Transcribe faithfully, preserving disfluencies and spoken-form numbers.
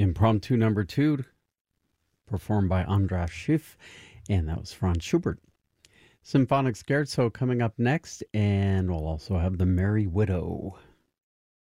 Impromptu number two, performed by Andras Schiff, and that was Franz Schubert. Symphonic Scherzo coming up next, and we'll also have The Merry Widow.